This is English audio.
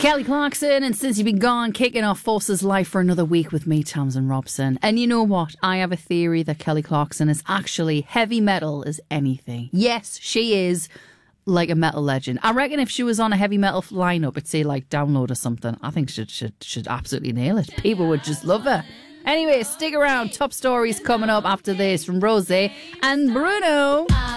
Kelly Clarkson, and Since You've Been Gone, kicking off Forces Life for another week with me, Tamsin Robson. And you know what? I have a theory that Kelly Clarkson is actually heavy metal as anything. Yes, she is like a metal legend. I reckon if she was on a heavy metal lineup, it'd say like Download or something. I think she'd absolutely nail it. People would just love her. Anyway, stick around. Top stories coming up after this from Rosie and Bruno.